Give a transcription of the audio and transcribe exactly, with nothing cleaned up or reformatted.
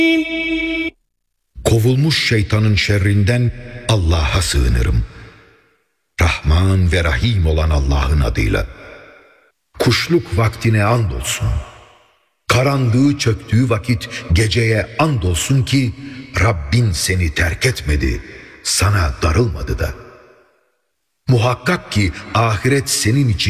Kovulmuş şeytanın şerrinden Allah'a sığınırım. Rahman ve Rahim olan Allah'ın adıyla. Kuşluk vaktine andolsun. Karanlığı çöktüğü vakit geceye andolsun ki Rabbin seni terk etmedi, sana darılmadı da. Muhakkak ki ahiret senin için